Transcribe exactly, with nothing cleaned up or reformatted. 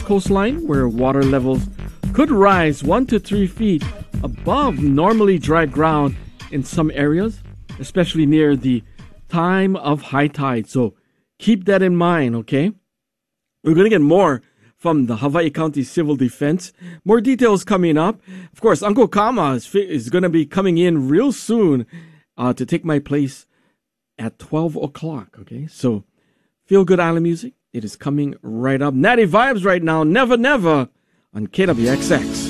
coastline, where water levels could rise one to three feet above normally dry ground in some areas, especially near the time of high tide. So keep that in mind, okay? We're going to get more from the Hawaii County Civil Defense. More details coming up. Of course, Uncle Kama is, is going to be coming in real soon uh, to take my place at twelve o'clock, okay? So Feel Good Island Music, it is coming right up. Natty Vibes right now, Never Never on K W X X.